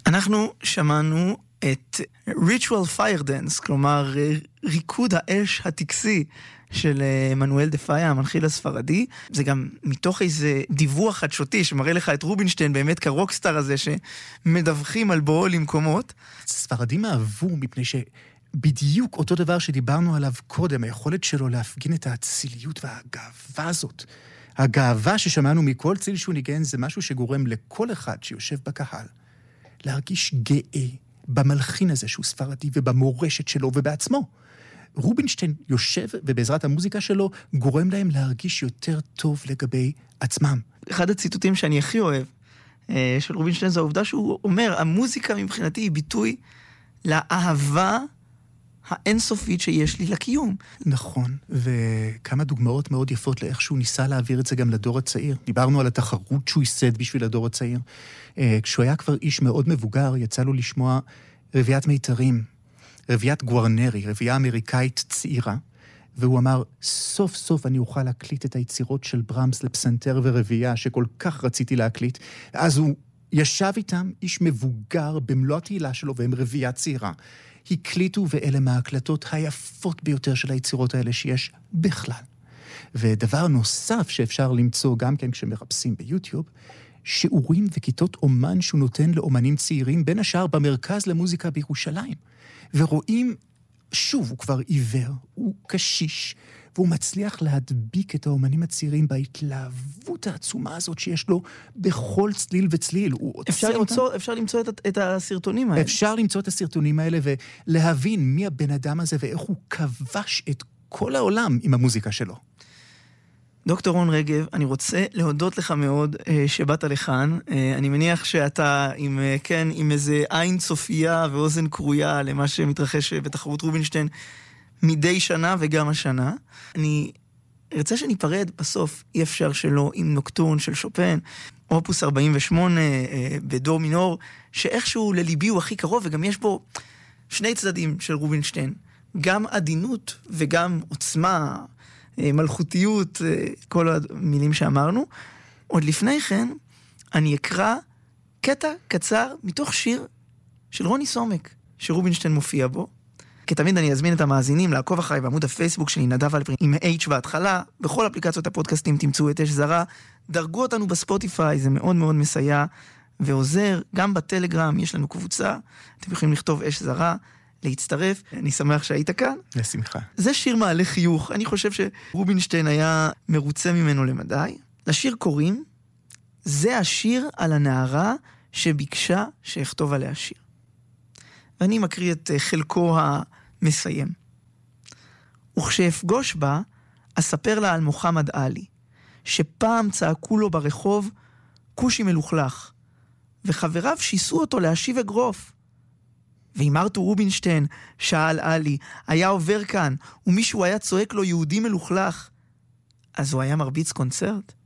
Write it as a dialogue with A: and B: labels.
A: אנחנו שמענו את Ritual Fire Dance, כלומר ריקוד האש הטקסי של מנואל דה פאיה, המנחיל הספרדי. זה גם מתוך איזה דיווח חדשותי שמראה לך את רובינשטיין באמת כרוקסטאר הזה שמדווחים על בואו למקומות.
B: ספרדים אהבו מפני שבדיוק אותו דבר שדיברנו עליו קודם, היכולת שלו להפגין את האציליות והגאווה הזאת. הגאווה ששמענו מכל ציל שהוא ניגן זה משהו שגורם לכל אחד שיושב בקהל להרגיש גאה במלחין הזה שהוא ספרדי ובמורשת שלו ובעצמו. רובינשטיין יושב ובעזרת המוזיקה שלו גורם להם להרגיש יותר טוב לגבי עצמם.
A: אחד הציטוטים שאני הכי אוהב של רובינשטיין זה העובדה שהוא אומר, המוזיקה מבחינתי היא ביטוי לאהבה האינסופית שיש לי לקיום.
B: נכון, וכמה דוגמאות מאוד יפות לאיך שהוא ניסה להעביר את זה גם לדור הצעיר. דיברנו על התחרות שהוא ייסד בשביל הדור הצעיר. כשהוא היה כבר איש מאוד מבוגר, יצא לו לשמוע רביעת מיתרים, רביעת גוארנרי, רביעה אמריקאית צעירה, והוא אמר, סוף סוף אני אוכל להקליט את היצירות של ברמס לפסנתר ורביעה שכל כך רציתי להקליט. אז הוא ישב איתם, איש מבוגר במלוא התהילה שלו, והם רביעה צעירה. הקליטו, ואלה מההקלטות היפות ביותר של היצירות האלה שיש בכלל. ודבר נוסף שאפשר למצוא גם כן כשמחפשים ביוטיוב, שיעורים וכיתות אומן שהוא נותן לאומנים צעירים, בין השאר במרכז למוזיקה בירושלים. ורואים, שוב, הוא כבר עיוור, הוא קשיש, והוא מצליח להדביק את האומנים הצעירים בהתלהבות העצומה הזאת שיש לו בכל צליל וצליל.
A: אפשר למצוא את הסרטונים האלה.
B: אפשר למצוא את הסרטונים האלה ולהבין מי הבן אדם הזה ואיך הוא כבש את כל העולם עם המוזיקה שלו.
A: דוקטור רון רגב, אני רוצה להודות לך מאוד שבאת לכאן. אני מניח שאתה עם איזה עין צופייה ואוזן קרויה למה שמתרחש בתחרות רובינשטיין מדי שנה וגם השנה. אני רוצה שניפרד בסוף, אי אפשר שלא, עם נוקטורן של שופן, אופוס 48 בדור מינור, שאיכשהו לליבי הוא הכי קרוב, וגם יש בו שני צדדים של רובינשטיין, גם עדינות וגם עוצמה, מלכותיות, כל המילים שאמרנו. עוד לפני כן, אני אקרא קטע קצר מתוך שיר של רוני סומק, שרובינשטיין מופיע בו. כתמיד אני אזמין את המאזינים לעקוב אחריי בעמוד הפייסבוק שלי, נדב אלפרין, עם H בהתחלה. בכל אפליקציות הפודקאסטים תמצאו את אש זרה. דרגו אותנו בספוטיפיי, זה מאוד מאוד מסייע ועוזר. גם בטלגרם יש לנו קבוצה, אתם יכולים לכתוב אש זרה, להצטרף. אני שמח שהיית כאן.
B: לשמחה.
A: זה שיר מעלה חיוך. אני חושב שרובינשטיין היה מרוצה ממנו למדי. לשיר קוראים, זה השיר על הנערה שביקשה שאכתוב עליה שיר. ואני מקריא את חלקו המסיים. וכשאפגוש בה, אספר לה על מוחמד עלי, שפעם צעקו לו ברחוב כושי מלוכלך, וחבריו שיסו אותו להשיב אגרוף. ואם ארתור רובינשטיין, שאל עלי, היה עובר כאן, ומישהו היה צועק לו יהודי מלוכלך, אז הוא היה מרביץ קונצרט?